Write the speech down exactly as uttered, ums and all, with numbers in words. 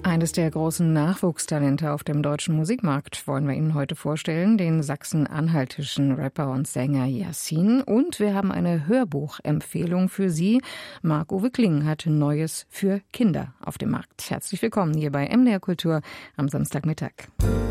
Eines der großen Nachwuchstalente auf dem deutschen Musikmarkt wollen wir Ihnen heute vorstellen, den sachsen-anhaltischen Rapper und Sänger Yassin. Und wir haben eine Hörbuchempfehlung für Sie. Marc-Uwe Kling hat Neues für Kinder auf dem Markt. Herzlich willkommen hier bei M D R Kultur am Samstagmittag.